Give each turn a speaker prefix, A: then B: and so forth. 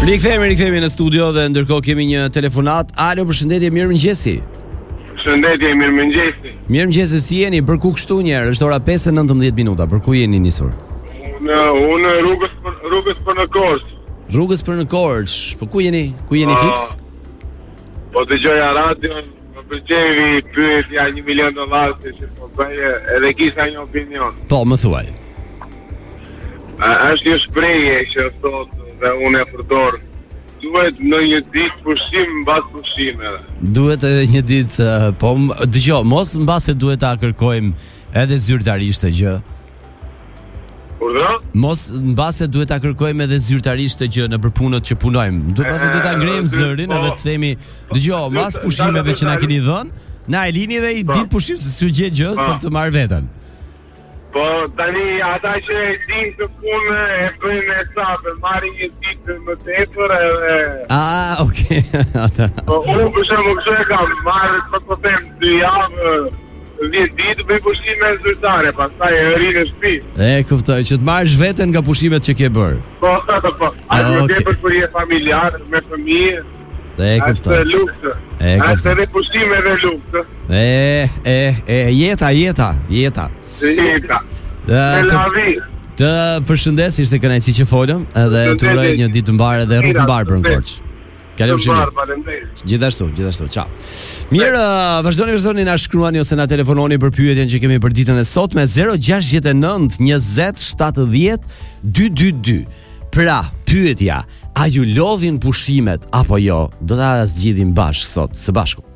A: Rikthehemi në studio dhe ndërkohë kemi një telefonat. Alo, përshëndetje, mirëmëngjesi.
B: Përshëndetje, mirëmëngjesi.
A: Mirëmëngjesi, si jeni? Për ku kështu një herë? Është ora 5:19 minuta. Për ku jeni nisur?
B: Unë rrugës për në Korçë.
A: Rrugës për në Korçë. Po ku jeni? Ku jeni fiks?
B: Po dëgjoja radion, më pëlqevi pyetja $1 milion që po bëje, edhe kisha një opinion.
A: Po, më thuaj.
B: Është një shprehje që thotë dhe unë e përdor. Duhet në një ditë pushim mbas pushimeve.
A: Duhet një ditë, po dëgjoj, mos mbase duhet ta kërkojmë edhe zyrtarisht të gjë.
B: Urdhro?
A: Mos mbase duhet ta kërkojmë edhe zyrtarisht të gjë nëpër punët që punojmë. Duhet ta ngrejmë zërin edhe të themi, dëgjoj, mbas pushimeve që na keni dhënë, na e lini dhe i ditë pushim se s'u gjet gjë për të marrë veten.
B: Po tani ata që e dinë të punë e bëjnë e sapë, marrin një ditë më tepër edhe...
A: Okay.
B: Po unë për shembull kështu e kam, marrë po them 2 javë, 10 ditë bëj pushime zyrtare, pastaj e ri në shtëpi.
A: E kuptoj që të marrësh veten nga pushimet që ke bër.
B: Po. Atë tepër kur je familjar me fëmijë.
A: E kuptoj.
B: Është luks. Është edhe pushime dhe luks.
A: Jeta. Të përshëndes, ishte kënaqësi që folëm edhe të uroj një ditë të mbarë dhe rrugë mbarë për në Korçë. Gjithashtu, ciao. Mirë, vazhdoni na shkruani ose na telefononi për pyetjen që kemi për ditën e sotme 069 20 70 222. Pra, pyetja, a ju lodhin pushimet apo jo? Do ta zgjidhim bashkë sot, së bashku.